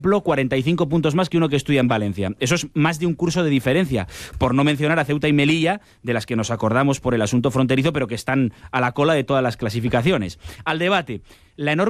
45 puntos más que uno que estudia en Valencia. Eso es más de un curso de diferencia, por no mencionar a Ceuta y Melilla, de las que nos acordamos por el asunto fronterizo, pero que están a la cola de todas las clasificaciones. Al debate, la enorme